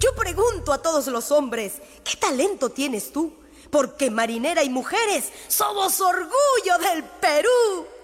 Yo pregunto a todos los hombres, ¿qué talento tienes tú? Porque marinera y mujeres somos orgullo del Perú.